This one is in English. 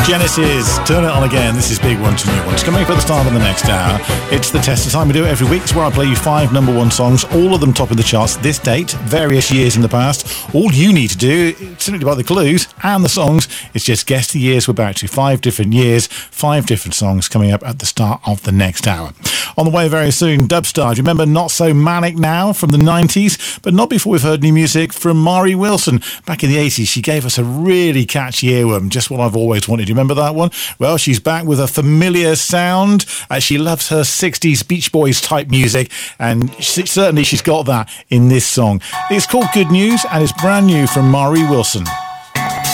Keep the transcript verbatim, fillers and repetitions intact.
Genesis, turn it on again. This is Big One to New One. It's coming up at the start of the next hour. It's the test of time. We do it every week. It's where I play you five number one songs, all of them top of the charts this date, various years in the past. All you need to do, simply by the clues and the songs, is just guess the years we're back to. Five different years, five different songs coming up at the start of the next hour. On the way very soon, Dubstar. Do you remember Not So Manic Now from the nineties? But not before we've heard new music from Mari Wilson. Back in the eighties, she gave us a really catchy earworm, just what I've always wanted. Do you remember that one? Well, she's back with a familiar sound. Uh, she loves her sixties Beach Boys type music, and she, certainly she's got that in this song. It's called Good News, and it's brand new from Mari Wilson.